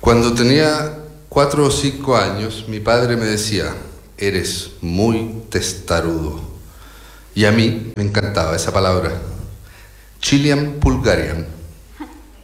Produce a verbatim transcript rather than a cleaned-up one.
Cuando tenía cuatro o cinco años, mi padre me decía, eres muy testarudo. Y a mí me encantaba esa palabra. Chilean Bulgarian.